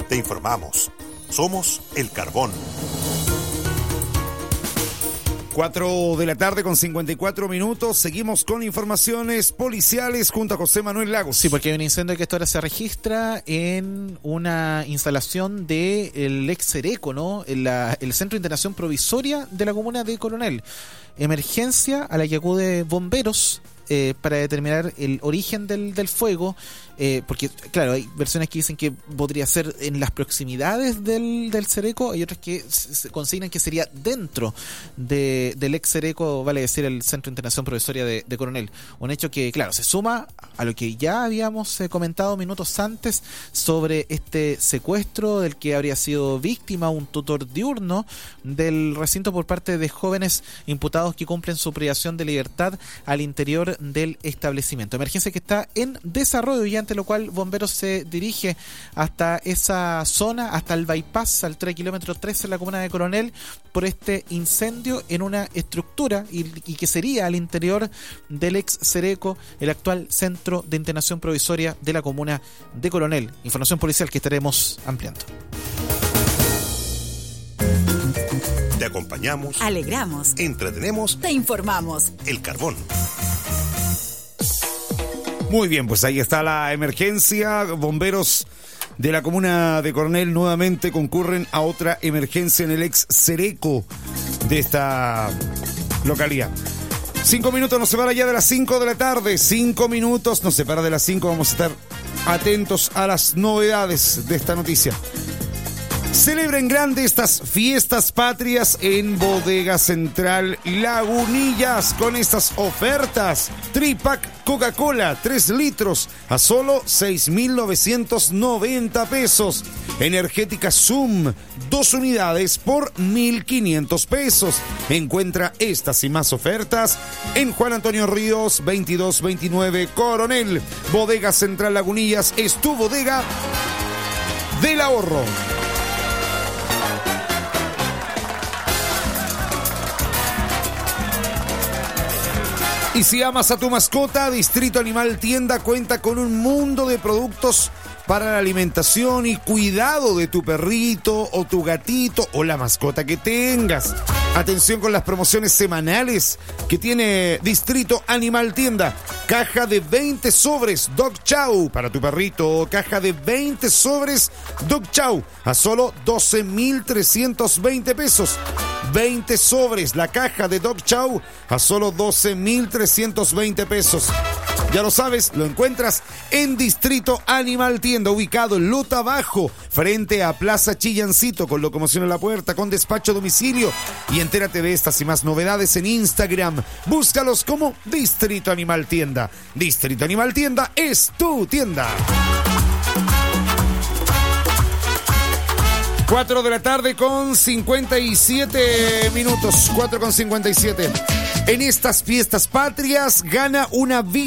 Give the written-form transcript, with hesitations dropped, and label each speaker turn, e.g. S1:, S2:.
S1: Te informamos. Somos El Carbón.
S2: 4 de la tarde con 54 minutos. Seguimos con informaciones policiales junto a José Manuel Lagos.
S3: Sí, porque hay un incendio que esta hora se registra en una instalación del ex Cereco, ¿no? El Centro de Internación Provisoria de la comuna de Coronel. Emergencia a la que acude bomberos para determinar el origen del fuego. Porque, claro, hay versiones que dicen que podría ser en las proximidades del Cereco, hay otras que se consignan que sería dentro del ex Cereco, vale decir, el Centro de Internación Provisoria de Coronel. Un hecho que, claro, se suma a lo que ya habíamos comentado minutos antes sobre este secuestro del que habría sido víctima un tutor diurno del recinto por parte de jóvenes imputados que cumplen su privación de libertad al interior del establecimiento. Emergencia que está en desarrollo y ante lo cual bomberos se dirige hasta esa zona, hasta el bypass, al 3 kilómetros 13 en la comuna de Coronel, por este incendio en una estructura y que sería al interior del ex Cereco, el actual Centro de Internación Provisoria de la comuna de Coronel. Información policial que estaremos ampliando.
S1: Te acompañamos,
S4: alegramos,
S1: entretenemos,
S4: te informamos.
S1: El Carbón.
S2: Muy bien, pues ahí está la emergencia. Bomberos de la comuna de Coronel nuevamente concurren a otra emergencia en el ex Cereco de esta localidad. 5 minutos nos separa ya de las 5 de la tarde. 5 minutos nos separa de las 5. Vamos a estar atentos a las novedades de esta noticia. Celebra en grande estas fiestas patrias en Bodega Central Lagunillas con estas ofertas. Tripack Coca-Cola 3 litros a solo 6.990 pesos. Energética Zoom 2 unidades por 1.500 pesos. Encuentra estas y más ofertas en Juan Antonio Ríos 2229 Coronel. Bodega Central Lagunillas es tu bodega del ahorro. Y si amas a tu mascota, Distrito Animal Tienda cuenta con un mundo de productos para la alimentación y cuidado de tu perrito o tu gatito o la mascota que tengas. Atención con las promociones semanales que tiene Distrito Animal Tienda. Caja de 20 sobres Dog Chow para tu perrito. Caja de 20 sobres Dog Chow a solo 12.320 pesos. 20 sobres la caja de Dog Chow a solo 12.320 pesos. Ya lo sabes, lo encuentras en Distrito Animal Tienda, ubicado en Lota Bajo, frente a Plaza Chillancito, con locomoción en la puerta, con despacho a domicilio. Y entérate de estas y más novedades en Instagram. Búscalos como Distrito Animal Tienda. Distrito Animal Tienda es tu tienda. 4 de la tarde con 57 minutos. 4 con 57. En estas fiestas patrias gana una